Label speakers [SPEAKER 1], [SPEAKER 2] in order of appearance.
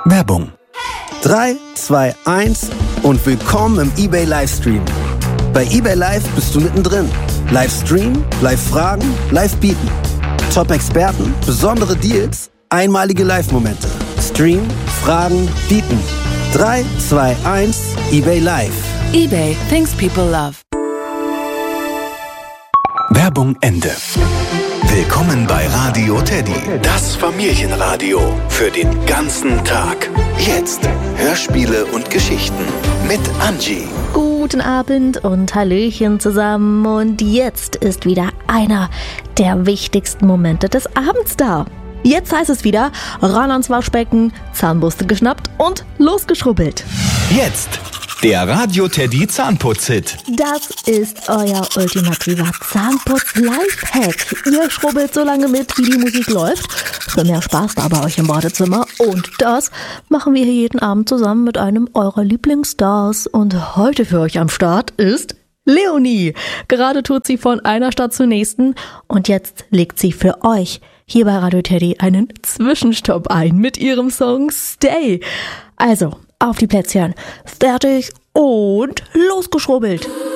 [SPEAKER 1] Werbung. 3, 2, 1 und willkommen im eBay Livestream. Bei eBay Live bist du mittendrin. Live streamen, live fragen, live bieten. Top-Experten, besondere Deals, einmalige Live-Momente. Stream, fragen, bieten. 3, 2, 1, eBay Live.
[SPEAKER 2] eBay, things people love.
[SPEAKER 1] Werbung Ende.
[SPEAKER 3] Willkommen bei Radio Teddy, das Familienradio für den ganzen Tag. Jetzt Hörspiele und Geschichten mit Angie.
[SPEAKER 4] Guten Abend und Hallöchen zusammen. Und jetzt ist wieder einer der wichtigsten Momente des Abends da. Jetzt heißt es wieder, ran ans Waschbecken, Zahnbürste geschnappt und losgeschrubbelt.
[SPEAKER 3] Jetzt der Radio Teddy Zahnputz-Hit.
[SPEAKER 4] Das ist euer ultimativer Zahnputz-Lifehack. Ihr schrubbelt so lange mit, wie die Musik läuft. Für mehr Spaß da bei euch im Badezimmer. Und das machen wir hier jeden Abend zusammen mit einem eurer Lieblingsstars. Und heute für euch am Start ist Leonie. Gerade tut sie von einer Stadt zur nächsten. Und jetzt legt sie für euch hier bei Radio Teddy einen Zwischenstopp ein mit ihrem Song Stay. Also, auf die Plätzchen, fertig und losgeschrubbelt.